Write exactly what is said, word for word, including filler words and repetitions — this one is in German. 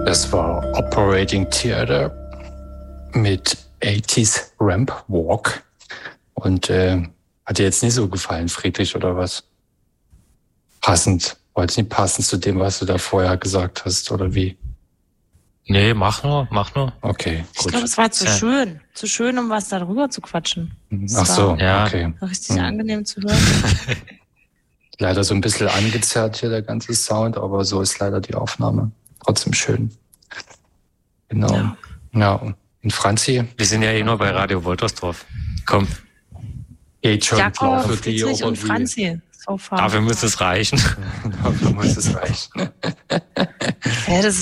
Das war Operating Theater mit achtziger Ramp Walk. Und äh, hat dir jetzt nicht so gefallen, Friedrich, oder was? Passend. War jetzt nicht passend zu dem, was du da vorher gesagt hast, oder wie? Nee, mach nur, mach nur. Okay, Ich gut. glaube, es war zu Ja. schön. Zu schön, um was darüber zu quatschen. Es Ach so, war Ja. okay. richtig Hm. angenehm zu hören. Leider so ein bisschen angezerrt hier der ganze Sound, aber so ist leider die Aufnahme. Trotzdem schön. Genau. Ja. Ja, und Franzi Wir sind ja eh nur bei Radio Woltersdorf. Komm, geht schon klar Jakob, für die Friedrich und Oberwie. Franzi. So far. dafür müsste es reichen. Dafür muss es reichen. Hä, das